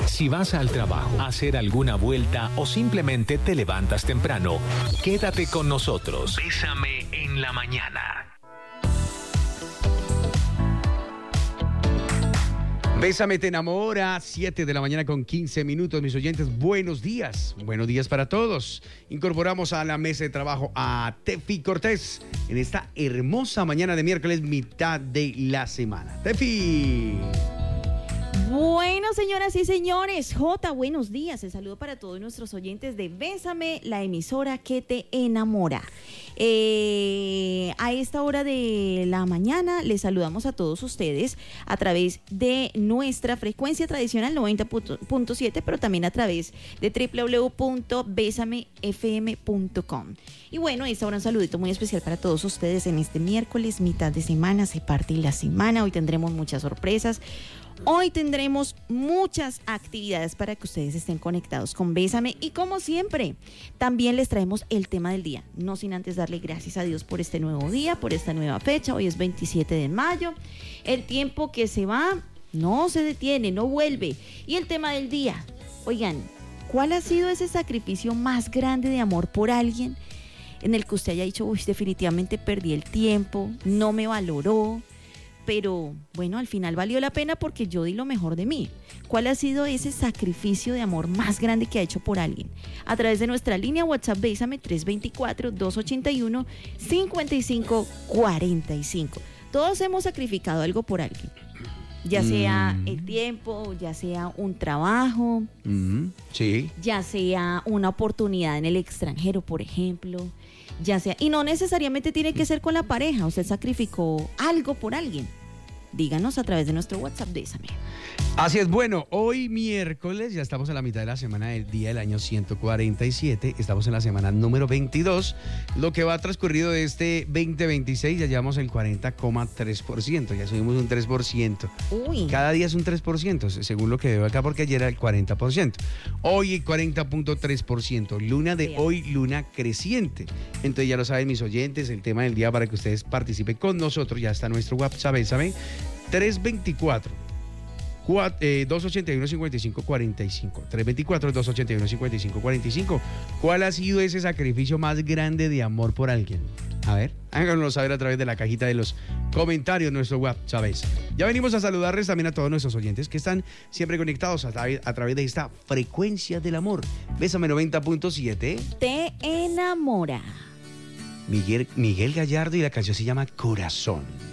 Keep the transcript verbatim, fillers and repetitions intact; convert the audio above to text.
Si vas al trabajo, a hacer alguna vuelta o simplemente te levantas temprano, quédate con nosotros. Bésame en la mañana. Bésame te enamora, siete de la mañana con quince minutos, mis oyentes, buenos días, buenos días para todos. Incorporamos a la mesa de trabajo a Tefi Cortés en esta hermosa mañana de miércoles, mitad de la semana. Tefi. Bueno, señoras y señores, Jota, buenos días. El saludo para todos nuestros oyentes de Bésame, la emisora que te enamora. Eh, a esta hora de la mañana les saludamos a todos ustedes a través de nuestra frecuencia tradicional noventa punto siete, pero también a través de doble u doble u doble u punto bésame f m punto com. Y bueno, a esta hora un saludito muy especial para todos ustedes en este miércoles, mitad de semana, se parte la semana. Hoy tendremos muchas sorpresas. Hoy tendremos muchas actividades para que ustedes estén conectados con Bésame y como siempre, también les traemos el tema del día, no sin antes darle gracias a Dios por este nuevo día, por esta nueva fecha. Hoy es veintisiete de mayo, el tiempo que se va no se detiene, no vuelve. Y el tema del día, oigan, ¿cuál ha sido ese sacrificio más grande de amor por alguien en el que usted haya dicho, uy, definitivamente perdí el tiempo, no me valoró? Pero bueno, al final valió la pena porque yo di lo mejor de mí. ¿Cuál ha sido ese sacrificio de amor más grande que ha hecho por alguien? A través de nuestra línea WhatsApp Bésame tres dos cuatro, dos ocho uno, cinco cinco cuatro cinco. Todos hemos sacrificado algo por alguien. Ya sea mm. el tiempo, ya sea un trabajo, mm, sí. ya sea una oportunidad en el extranjero, por ejemplo. Ya sea, y no necesariamente tiene que ser con la pareja. Usted sacrificó algo por alguien. Díganos a través de nuestro WhatsApp, Bésame. Así es, bueno, hoy miércoles, ya estamos a la mitad de la semana del día del año ciento cuarenta y siete, estamos en la semana número veintidós, lo que va transcurrido de este veinte veintiséis, ya llevamos el cuarenta coma tres por ciento, ya subimos un tres por ciento. Uy. Cada día es un tres por ciento, según lo que veo acá, porque ayer era el cuarenta por ciento. Hoy cuarenta punto tres por ciento, luna de hoy, luna creciente. Entonces ya lo saben mis oyentes, el tema del día para que ustedes participen con nosotros, ya está nuestro WhatsApp, ¿saben? tres dos cuatro, dos ocho uno, cinco cinco cuatro cinco. tres dos cuatro, dos ocho uno, cinco cinco cuatro cinco. ¿Cuál ha sido ese sacrificio más grande de amor por alguien? A ver, háganoslo saber a través de la cajita de los comentarios de nuestro WhatsApp, ¿sabéis? Ya venimos a saludarles también a todos nuestros oyentes que están siempre conectados a, tra- a través de esta frecuencia del amor. Bésame noventa punto siete. Te enamora. Miguel, Miguel Gallardo y la canción se llama Corazón.